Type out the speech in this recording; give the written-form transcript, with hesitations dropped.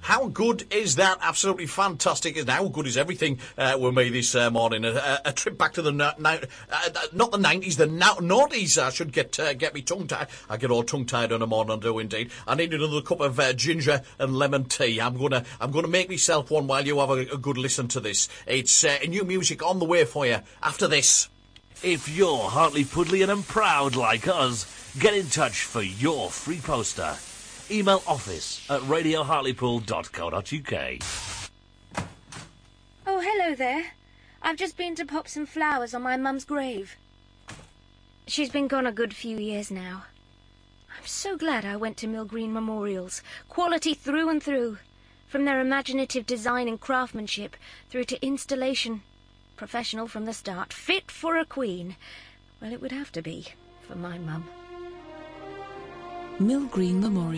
How good is that? Absolutely fantastic. And how good is everything with me this morning? A trip back to the not the 90s, the noughties. I should get me tongue-tied. I get all tongue-tied in the morning, I do indeed. I need another cup of ginger and lemon tea. I'm gonna make myself one while you have a good listen to this. It's new music on the way for you after this. If you're Hartlepoolian and proud like us, get in touch for your free poster. Email office@radiohartlepool.co.uk. Oh, hello there. I've just been to pop some flowers on my mum's grave. She's been gone a good few years now. I'm so glad I went to Mill Green Memorials. Quality through and through. From their imaginative design and craftsmanship through to installation. Professional from the start. Fit for a queen. Well, it would have to be for my mum. Mill Green Memorial.